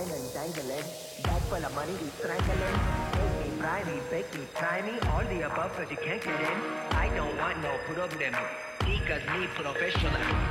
line untangling. Bag full of money, we strangling. Take me, pry me, bake me, try me. All the above, cause you can't get in. I don't want no problem. Because me professional.